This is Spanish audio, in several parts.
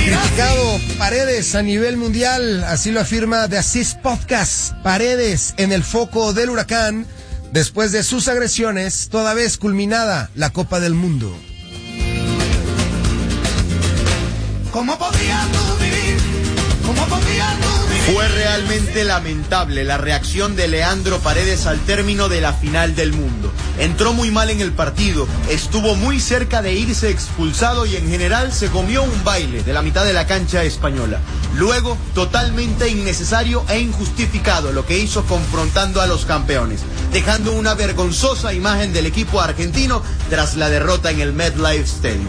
Criticado Paredes a nivel mundial, así lo afirma The Assist Podcast. Paredes en el foco del huracán después de sus agresiones, toda vez culminada la Copa del Mundo. ¿Cómo podías tú vivir? ¿Cómo podías tú vivir? Fue realmente lamentable la reacción de Leandro Paredes al término de la final del mundo. Entró muy mal en el partido, estuvo muy cerca de irse expulsado y en general se comió un baile de la mitad de la cancha española. Luego, totalmente innecesario e injustificado lo que hizo confrontando a los campeones, dejando una vergonzosa imagen del equipo argentino tras la derrota en el MetLife Stadium.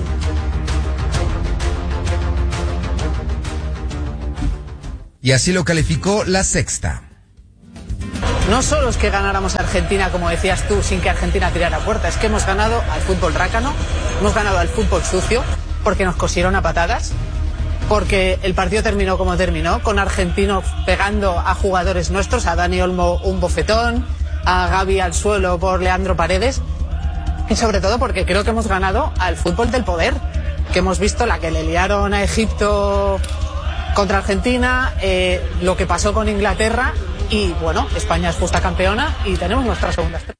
Y así lo calificó La Sexta. No solo es que ganáramos a Argentina, como decías tú, sin que Argentina tirara puerta, es que hemos ganado al fútbol rácano, hemos ganado al fútbol sucio, porque nos cosieron a patadas, porque el partido terminó como terminó, con argentinos pegando a jugadores nuestros, a Dani Olmo un bofetón, a Gavi al suelo por Leandro Paredes, y sobre todo porque creo que hemos ganado al fútbol del poder, que hemos visto la que le liaron a Egipto contra Argentina, lo que pasó con Inglaterra y bueno, España es justa campeona y tenemos nuestra segunda estrella.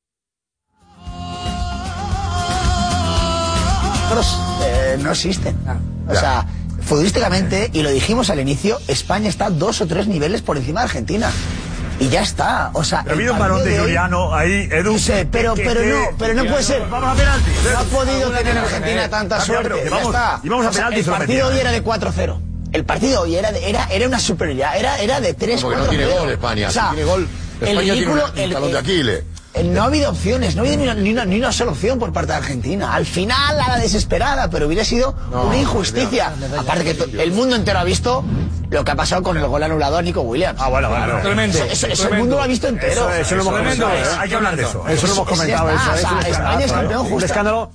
No existen. O sea, futbolísticamente, y lo dijimos al inicio, España está 2 o 3 niveles por encima de Argentina. Y ya está, o sea... Pero ha habido un balón de Giuliano ahí, Edu... Sí, pero no puede ser. Vamos a penalti. No ha podido tener Argentina tanta suerte, ya está. Y vamos a penalti. El partido hoy era de 4-0. El partido hoy era una superioridad, era de 3-4. Porque no tiene gol España, o sea, si tiene gol, España el ridículo, tiene un talón de Aquiles. No ha habido opciones, no ha habido ni una sola opción por parte de Argentina. Al final, a la desesperada, pero hubiera sido una injusticia. Aparte que el mundo entero ha visto lo que ha pasado con el gol anulado a Nico Williams. Ah, bueno. Tremendo. Eso el mundo lo ha visto entero. Eso lo hemos comentado. Hay que hablar de eso. Eso lo hemos comentado. España es campeón justo. Un escándalo.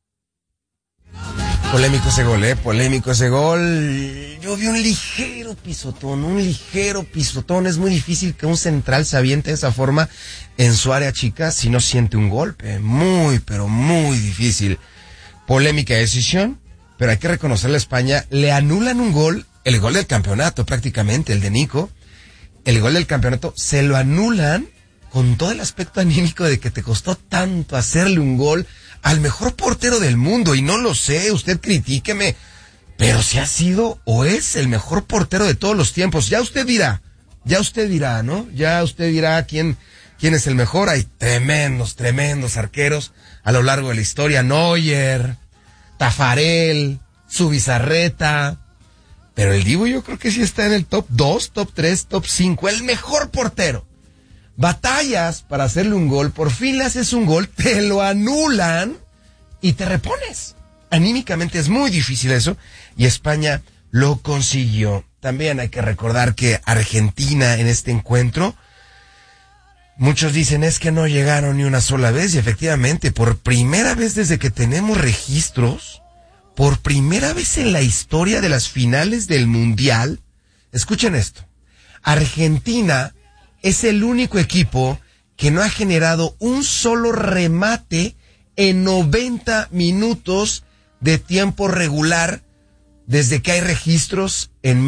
Polémico ese gol. Yo vi un ligero pisotón. Es muy difícil que un central se aviente de esa forma en su área chica si no siente un golpe. Pero muy difícil. Polémica decisión, pero hay que reconocerle a España. Le anulan un gol, el gol del campeonato prácticamente, el de Nico. El gol del campeonato se lo anulan con todo el aspecto anímico de que te costó tanto hacerle un gol al mejor portero del mundo, y no lo sé, usted critíqueme, pero si ha sido o es el mejor portero de todos los tiempos. Ya usted dirá, ¿no? Ya usted dirá quién es el mejor. Hay tremendos arqueros a lo largo de la historia. Neuer, Tafarel, Zubizarreta, pero el Dibu yo creo que sí está en el top 2, top 3, top 5, el mejor portero. Batallas para hacerle un gol, por fin le haces un gol, te lo anulan y te repones. Anímicamente es muy difícil eso, y España lo consiguió. También hay que recordar que Argentina en este encuentro, muchos dicen es que no llegaron ni una sola vez, y efectivamente, por primera vez desde que tenemos registros, por primera vez en la historia de las finales del Mundial, escuchen esto, Argentina es el único equipo que no ha generado un solo remate en 90 minutos de tiempo regular desde que hay registros en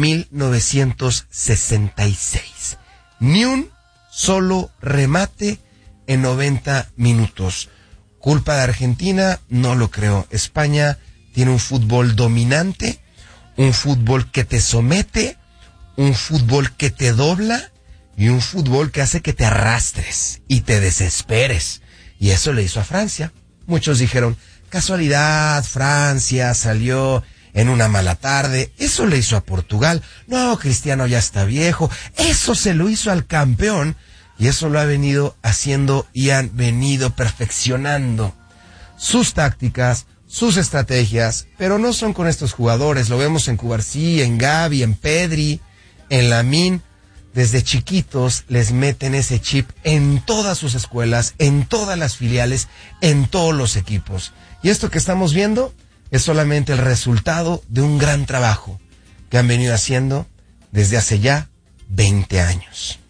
1966. Ni un solo remate en 90 minutos. ¿Culpa de Argentina? No lo creo. España tiene un fútbol dominante, un fútbol que te somete, un fútbol que te dobla, y un fútbol que hace que te arrastres y te desesperes. Y eso le hizo a Francia. Muchos dijeron, casualidad, Francia salió en una mala tarde. Eso le hizo a Portugal. No, Cristiano ya está viejo. Eso se lo hizo al campeón. Y eso lo ha venido haciendo y han venido perfeccionando sus tácticas, sus estrategias. Pero no son con estos jugadores. Lo vemos en Cubarsí, en Gavi, en Pedri, en Lamine. Desde chiquitos les meten ese chip en todas sus escuelas, en todas las filiales, en todos los equipos. Y esto que estamos viendo es solamente el resultado de un gran trabajo que han venido haciendo desde hace ya 20 años.